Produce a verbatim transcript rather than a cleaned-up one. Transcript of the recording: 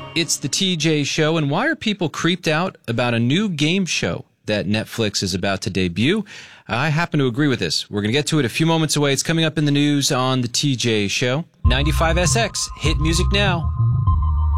It's the T J Show, and why are people creeped out about a new game show that Netflix is about to debut? I happen to agree with this. We're going to get to it a few moments away. It's coming up in the news on the T J Show. ninety-five S X, hit music now.